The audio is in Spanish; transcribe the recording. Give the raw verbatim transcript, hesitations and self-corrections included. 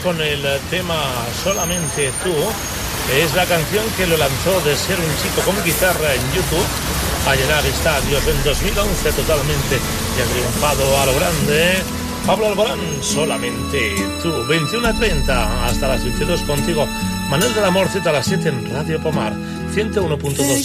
con el tema Solamente Tú. Es la canción que lo lanzó de ser un chico con guitarra en YouTube a llenar estadios en dos mil once totalmente y ha triunfado a lo grande. Pablo Alborán, Solamente Tú. veintiuno a treinta hasta las veintidós contigo. Manuel de la Morcita a las siete en Radio Pomar ciento uno punto dos.